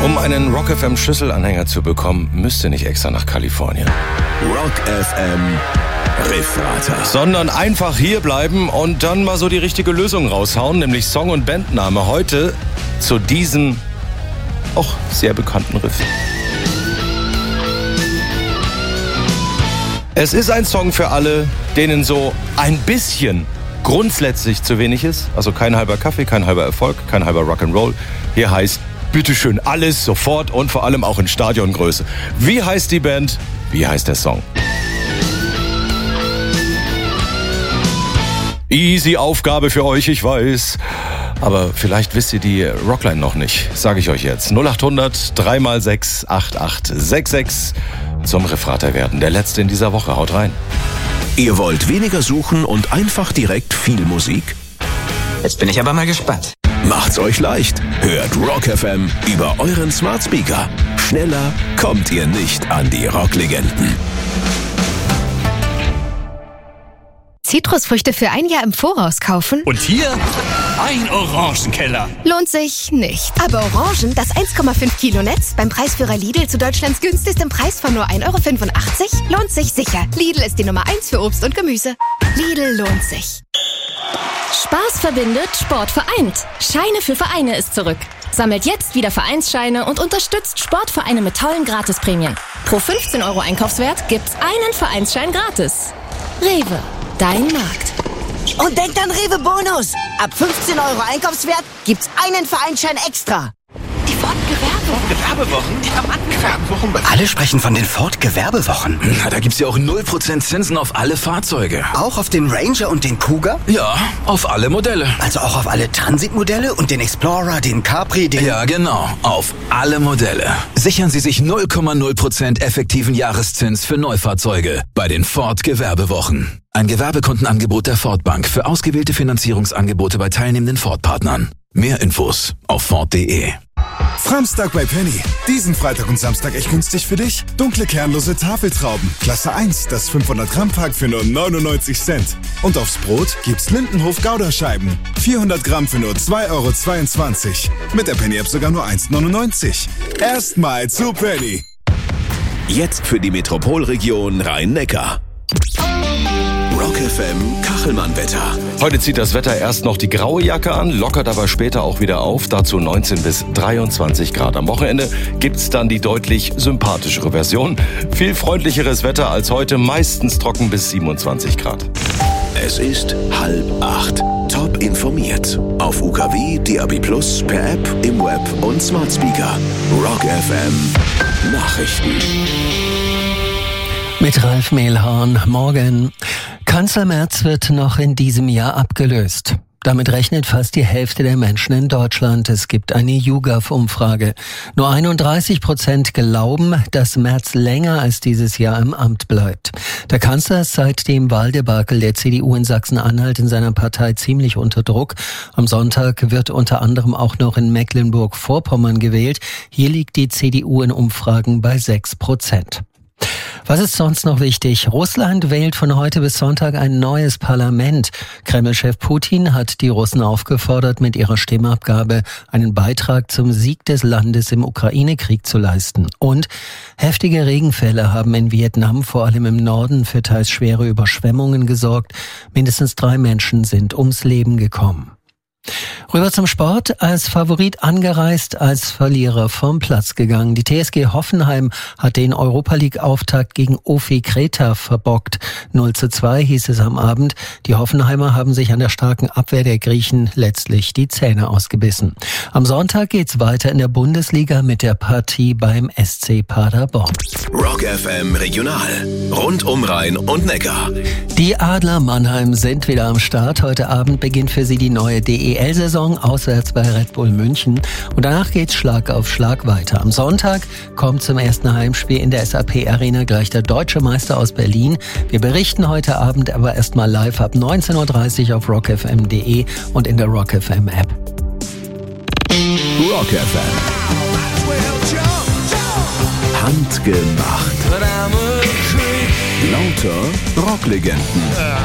Um einen Rock FM Schlüsselanhänger zu bekommen, müsst ihr nicht extra nach Kalifornien. Rock FM Refrater. Sondern einfach hier bleiben und dann mal so die richtige Lösung raushauen, nämlich Song und Bandname. Heute zu diesem auch sehr bekannten Riff. Es ist ein Song für alle, denen so ein bisschen grundsätzlich zu wenig ist. Also kein halber Kaffee, kein halber Erfolg, kein halber Rock'n'Roll. Hier heißt bitteschön alles, sofort und vor allem auch in Stadiongröße. Wie heißt die Band? Wie heißt der Song? Easy Aufgabe für euch, ich weiß. Aber vielleicht wisst ihr die Rockline noch nicht. Sage ich euch jetzt. 0800 3x6 8866 zum Refrater werden. Der letzte in dieser Woche. Haut rein. Ihr wollt weniger suchen und einfach direkt viel Musik? Jetzt bin ich aber mal gespannt. Macht's euch leicht. Hört Rock FM über euren Smart Speaker. Schneller kommt ihr nicht an die Rocklegenden. Zitrusfrüchte für ein Jahr im Voraus kaufen? Und hier ein Orangenkeller. Lohnt sich nicht. Aber Orangen, das 1,5 Kilo Netz beim Preisführer Lidl zu Deutschlands günstigem Preis von nur 1,85 €, lohnt sich sicher. Lidl ist die Nummer 1 für Obst und Gemüse. Lidl lohnt sich. Spaß verbindet, Sport vereint. Scheine für Vereine ist zurück. Sammelt jetzt wieder Vereinsscheine und unterstützt Sportvereine mit tollen Gratisprämien. Pro 15 € Einkaufswert gibt's einen Vereinsschein gratis. Rewe, dein Markt. Und denkt an Rewe Bonus. Ab 15 € Einkaufswert gibt's einen Vereinsschein extra. Die Gewerbewochen? Die haben Gewerbewochen. Alle sprechen von den Ford-Gewerbewochen. Na, da gibt's ja auch 0% Zinsen auf alle Fahrzeuge. Auch auf den Ranger und den Cougar? Ja, auf alle Modelle. Also auch auf alle Transitmodelle und den Explorer, den Capri, den... Ja, genau. Auf alle Modelle. Sichern Sie sich 0,0% effektiven Jahreszins für Neufahrzeuge bei den Ford-Gewerbewochen. Ein Gewerbekundenangebot der Ford Bank für ausgewählte Finanzierungsangebote bei teilnehmenden Ford-Partnern. Mehr Infos auf Ford.de. Framstag bei Penny. Diesen Freitag und Samstag echt günstig für dich. Dunkle kernlose Tafeltrauben. Klasse 1, das 500 Gramm Pack für nur 99 Cent. Und aufs Brot gibt's Lindenhof Gouda-Scheiben. 400 Gramm für nur 2,22 €. Mit der Penny-App sogar nur 1,99 €. Erstmal zu Penny. Jetzt für die Metropolregion Rhein-Neckar. Rock FM Kachelmann-Wetter. Heute zieht das Wetter erst noch die graue Jacke an, lockert aber später auch wieder auf. Dazu 19 bis 23 Grad. Am Wochenende gibt's dann die deutlich sympathischere Version. Viel freundlicheres Wetter als heute, meistens trocken bis 27 Grad. Es ist 7:30. Top informiert. Auf UKW, DAB+, per App, im Web und Smart Speaker. Rock FM Nachrichten. Mit Ralf Mehlhorn. Morgen. Kanzler Merz wird noch in diesem Jahr abgelöst. Damit rechnet fast die Hälfte der Menschen in Deutschland. Es gibt eine YouGov-Umfrage. Nur 31% glauben, dass Merz länger als dieses Jahr im Amt bleibt. Der Kanzler ist seit dem Wahldebakel der CDU in Sachsen-Anhalt in seiner Partei ziemlich unter Druck. Am Sonntag wird unter anderem auch noch in Mecklenburg-Vorpommern gewählt. Hier liegt die CDU in Umfragen bei 6%. Was ist sonst noch wichtig? Russland wählt von heute bis Sonntag ein neues Parlament. Kreml-Chef Putin hat die Russen aufgefordert, mit ihrer Stimmabgabe einen Beitrag zum Sieg des Landes im Ukraine-Krieg zu leisten. Und heftige Regenfälle haben in Vietnam, vor allem im Norden, für teils schwere Überschwemmungen gesorgt. Mindestens 3 Menschen sind ums Leben gekommen. Rüber zum Sport. Als Favorit angereist, als Verlierer vom Platz gegangen. Die TSG Hoffenheim hat den Europa-League-Auftakt gegen OFI Kreta verbockt. 0:2 hieß es am Abend. Die Hoffenheimer haben sich an der starken Abwehr der Griechen letztlich die Zähne ausgebissen. Am Sonntag geht's weiter in der Bundesliga mit der Partie beim SC Paderborn. Rock FM Regional. Rund um Rhein und Neckar. Die Adler Mannheim sind wieder am Start. Heute Abend beginnt für sie die neue DEL-Saison auswärts bei Red Bull München. Und danach geht's Schlag auf Schlag weiter. Am Sonntag kommt zum ersten Heimspiel in der SAP Arena gleich der deutsche Meister aus Berlin. Wir berichten heute Abend aber erstmal live ab 19:30 Uhr auf rockfm.de und in der Rock FM App. Rock FM. Handgemacht. Lauter Rocklegenden.